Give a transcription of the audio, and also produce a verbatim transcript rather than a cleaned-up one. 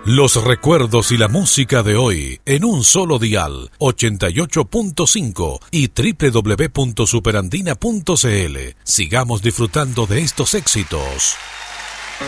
Los recuerdos y la música de hoy en un solo dial, ochenta y ocho punto cinco y doble u doble u doble u punto superandina punto c l. Sigamos disfrutando de estos éxitos.